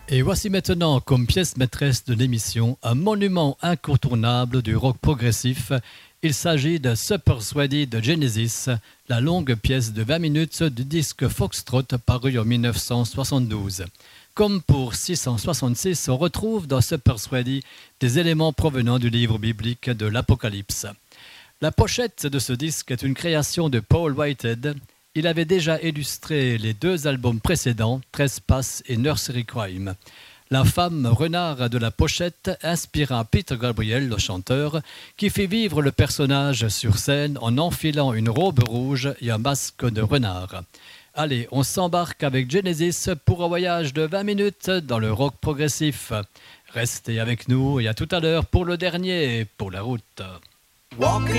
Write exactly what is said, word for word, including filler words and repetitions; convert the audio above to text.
Et voici maintenant comme pièce maîtresse de l'émission un monument incontournable du rock progressif. Il s'agit de Super Sweaty de Genesis, la longue pièce de vingt minutes du disque Foxtrot paru en dix-neuf cent soixante-douze. Comme pour six cent soixante-six, on retrouve dans Super Sweaty des éléments provenant du livre biblique de l'Apocalypse. La pochette de ce disque est une création de Paul Whitehead. Il avait déjà illustré les deux albums précédents, Trespass et Nursery Crime. La femme renard de la pochette inspira Peter Gabriel, le chanteur, qui fit vivre le personnage sur scène en enfilant une robe rouge et un masque de renard. Allez, on s'embarque avec Genesis pour un voyage de vingt minutes dans le rock progressif. Restez avec nous et à tout à l'heure pour le dernier, pour la route. Walking.